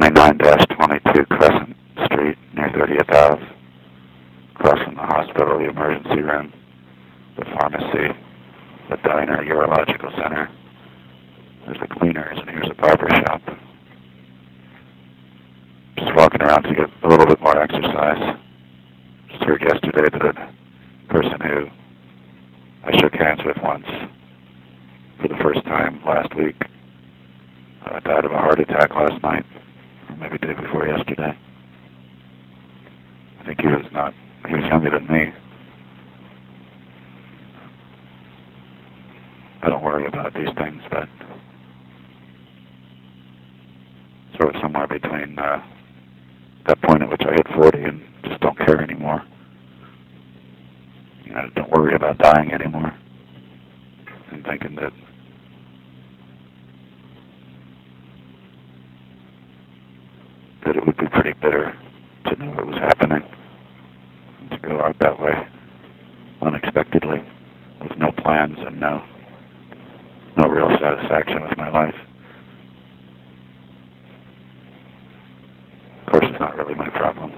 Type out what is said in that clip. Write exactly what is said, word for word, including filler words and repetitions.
twenty-nine twenty-two Crescent Street near thirtieth Avenue, across from the hospital, the emergency room, the pharmacy, the diner, urological center. There's the cleaners, and here's a barber shop. Just walking around to get a little bit more exercise. Just heard yesterday that a person who I shook hands with once for the first time last week uh, died of a heart attack last night, or maybe the day before yesterday. I think he was not, he was younger than me. I don't worry about these things, but sort of somewhere between uh, that point at which I hit forty and just don't care anymore. You know, don't worry about dying anymore. And thinking that that it would be pretty bitter to know it was happening and to go out that way unexpectedly with no plans and no no real satisfaction with my life.